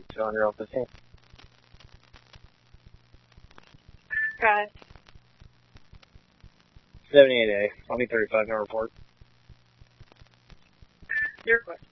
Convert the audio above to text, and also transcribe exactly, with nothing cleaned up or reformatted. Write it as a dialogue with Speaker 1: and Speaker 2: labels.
Speaker 1: two hundred fifteen.
Speaker 2: Got it.
Speaker 1: seventy-eight A, twenty thirty-five, no report.
Speaker 2: Your question.